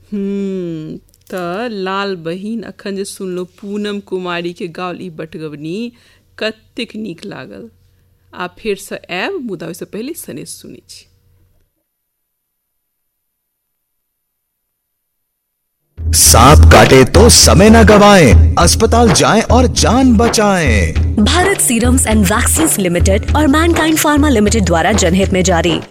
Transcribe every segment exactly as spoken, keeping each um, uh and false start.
हम्म त लाल बहिन अखन जे सुनलो पूनम कुमारी के गावल ई बटगवनी कतेक नीक लागल। आ फेर से आयब मुदा ओहिसँ पहिले सने सुनै छी। सांप काटे तो समय न गवाएं, अस्पताल जाएं और जान बचाएं। Bharat serums and vaccines limited और मैनकाइंड फार्मा लिमिटेड द्वारा जनहित में जारी।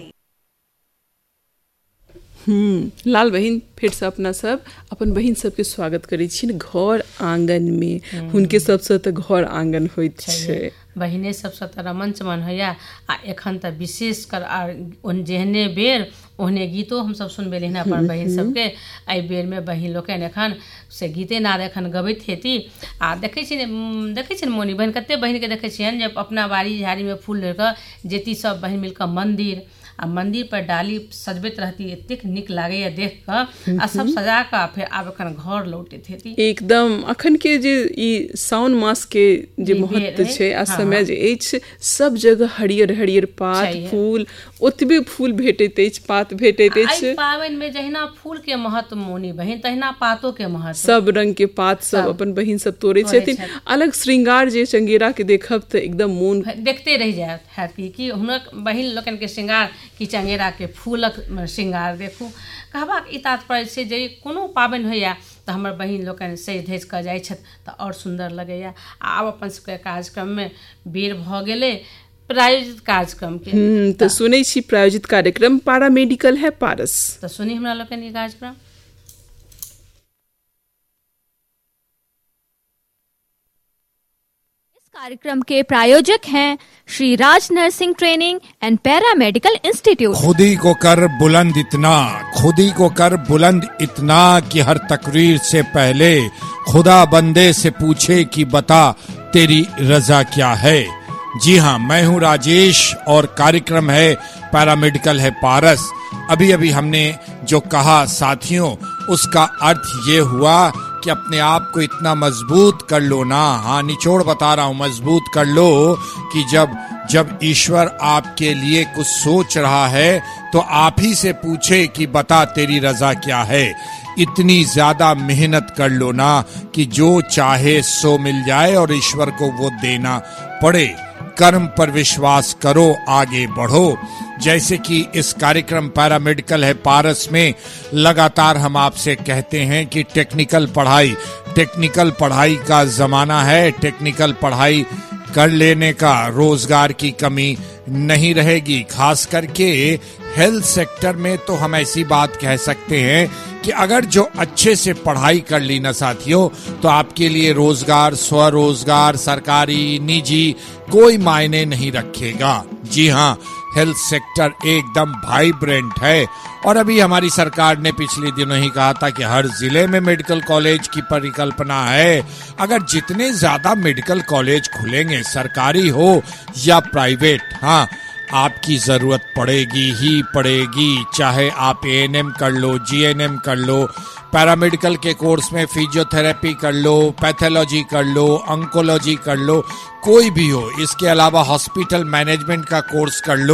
हम्म लाल बहिन फिर से अपना सब अपन बहिन सबके स्वागत करै छी घर आंगन में। हुनके सबसे तो घर आंगन होइत छै, बहिने सबसे तो रमन चमन होइया। आ एखन तो विशेष कर ओन जेहने बेर ओहने गीतो हम सब सुनबे लेना अपन बहिन सबके। एहि बेर में बहिन लोकनि एखन से गीते नाद एखन गबैत हेती। आ देखै छी देखै छी मोनी बहिन कते बहिन के देखै छियनि जे अपना बाड़ी झाड़ी में फूल ले के जेती सब बहिन मिलकर मंदिर आ मंदिर पर डाली सजबैत रहती, एतेक नीक लागैया देख कऽ। आ सब सजा कऽ फिर आब एखन घर लौटैत हेती एकदम। अखन के जे ई साउन मास के जे महत्व छै आ समय जे अछि, सब जगह हरियर हरियर पात फूल, ओतबे फूल भेटैत अछि, पात भेटैत अछि। एहि पावनि में जहिना फूल के महत्व मोनी बहिन तहिना पातो के महत्व। सब रंग के पात सब, सब अपन बहिन सब तोड़े छथिन। अलग श्रृंगार जे चंगेरा के देखब त एकदम मोन देखते रह जायत है कि हुनक बहिन लोकन के श्रृंगार कि चंगेरा के फूलक श्रृंगार देखू। कहबाक ई तात्पर्य छै जे कोनो पाबनि होइया तऽ हमर बहिन लोकनि सजि धजि कऽ जाइ छथि तऽ आओर सुन्दर लगैया। आब अपन सबके कार्यक्रम में बेर भऽ गेलै प्रायोजित कार्यक्रम के। हम्म तऽ सुनै छी प्रायोजित कार्यक्रम पारा मेडिकल है पारस। तऽ सुनी हमरा लोकनि ई कार्यक्रम। कार्यक्रम के प्रायोजक हैं Shri Raj nursing training and para medical institute. खुदी को कर बुलंद इतना, खुदी को कर बुलंद इतना कि हर तकरीर से पहले खुदा बंदे से पूछे कि बता तेरी रजा क्या है। जी हाँ, मैं हूँ राजेश और कार्यक्रम है पैरामेडिकल है पारस। अभी अभी हमने जो कहा साथियों, उसका अर्थ ये हुआ कि अपने आप को इतना मजबूत कर लो ना। हाँ, निचोड़ बता रहा हूँ, मजबूत कर लो कि जब जब ईश्वर आपके लिए कुछ सोच रहा है तो आप ही से पूछे कि बता तेरी रजा क्या है। इतनी ज्यादा मेहनत कर लो ना कि जो चाहे सो मिल जाए और ईश्वर को वो देना पड़े। कर्म पर विश्वास करो, आगे बढ़ो। जैसे कि इस कार्यक्रम पैरामेडिकल है पारस में लगातार हम आपसे कहते हैं कि टेक्निकल पढ़ाई टेक्निकल पढ़ाई का जमाना है। टेक्निकल पढ़ाई कर लेने का रोजगार की कमी नहीं रहेगी। खास करके हेल्थ सेक्टर में तो हम ऐसी बात कह सकते हैं कि अगर जो अच्छे से पढ़ाई कर ली ना साथियों, तो आपके लिए रोजगार, स्वरोजगार, सरकारी, निजी कोई मायने नहीं रखेगा। जी हाँ, हेल्थ सेक्टर एकदम वाइब्रेंट है। और अभी हमारी सरकार ने पिछले दिनों ही कहा था कि हर जिले में मेडिकल कॉलेज की परिकल्पना है। अगर जितने ज्यादा मेडिकल कॉलेज खुलेंगे, सरकारी हो या प्राइवेट, हाँ, आपकी जरूरत पड़ेगी ही पड़ेगी। चाहे आप ए एन एम कर लो, जी एन एम कर लो, पैरामेडिकल के कोर्स में फिजियोथेरेपी कर लो, पैथोलॉजी कर लो, ऑन्कोलॉजी कर लो, कोई भी हो। इसके अलावा हॉस्पिटल मैनेजमेंट का कोर्स कर लो।